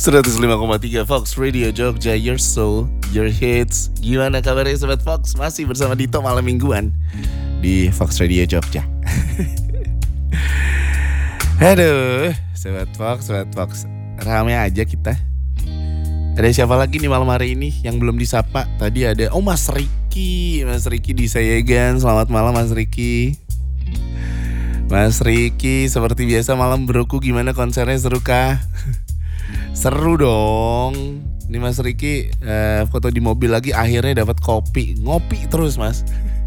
105,3 Fox Radio Jogja, your soul, your hits. Gimana kabarnya Sobat Fox? Masih bersama Dito malam mingguan di Fox Radio Jogja. Aduh, Sobat Fox, rame aja kita. Ada siapa lagi nih malam hari ini yang belum disapa? Tadi ada, Mas Riki di Sayegan. Selamat malam Mas Riki. Mas Riki, seperti biasa malam broku, gimana konsernya, seru kah? Seru dong. Ini Mas Riki foto di mobil lagi, akhirnya dapat kopi. Ngopi terus Mas.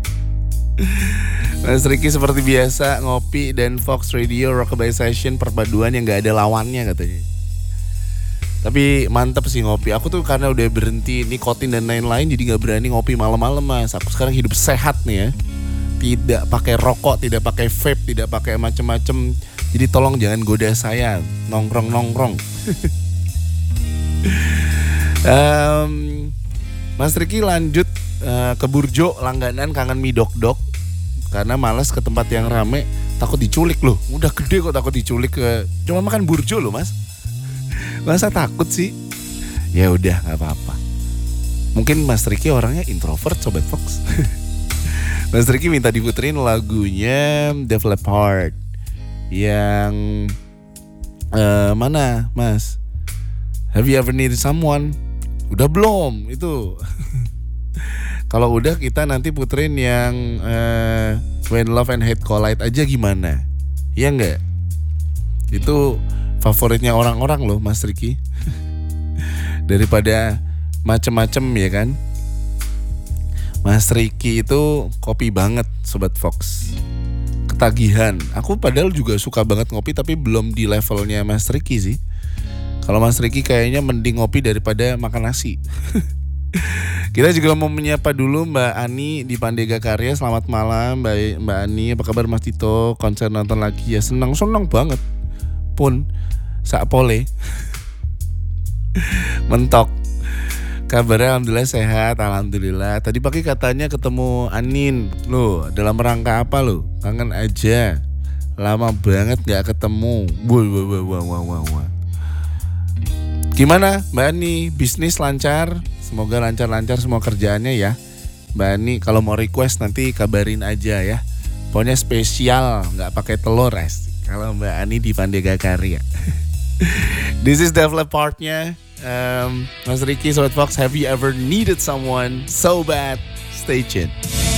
Mas Riki seperti biasa ngopi dan Fox Radio Rockabye Session perpaduan yang gak ada lawannya katanya. Tapi mantep sih ngopi. Aku tuh karena udah berhenti nikotin dan lain-lain, jadi gak berani ngopi malam-malam Mas. Aku sekarang hidup sehat nih ya. Tidak pakai rokok, tidak pakai vape, tidak pakai macem-macem. Jadi tolong jangan goda saya nongkrong. Mas Riki lanjut ke Burjo langganan, kangen mie dok-dok. Karena malas ke tempat yang rame, takut diculik loh. Udah gede kok takut diculik, cuma makan Burjo loh Mas. Masa takut sih? Ya udah nggak apa-apa. Mungkin Mas Riki orangnya introvert Sobat Fox. Mas Riki minta diputerin lagunya Develop Heart yang mana Mas? Have you ever needed someone? Udah belum itu? Kalau udah kita nanti puterin yang When Love and Hate Collide aja gimana? Iya nggak? Itu favoritnya orang-orang loh Mas Riki. Daripada macem-macem ya kan. Mas Riki itu kopi banget Sobat Fox. Ketagihan. Aku padahal juga suka banget ngopi, tapi belum di levelnya Mas Riki sih. Kalau Mas Riki kayaknya mending ngopi daripada makan nasi. Kita juga mau menyapa dulu Mbak Ani di Pandega Karya. Selamat malam Mbak Ani. Apa kabar Mas Tito? Konser nonton lagi ya? Senang banget. Pun sak pole. Mentok. Kabarnya alhamdulillah sehat, alhamdulillah. Tadi pagi katanya ketemu Anin. Loh, dalam rangka apa lo? Kangen aja. Lama banget gak ketemu. Wah. Gimana Mbak Ani? Bisnis lancar? Semoga lancar-lancar semua kerjaannya ya. Mbak Ani kalau mau request nanti kabarin aja ya. Pokoknya spesial, gak pakai telur kalau Mbak Ani di Pandega Karya. This is Develop Part-nya. Mas Riki, Sobat Fox, have you ever needed someone so bad? Stay tuned.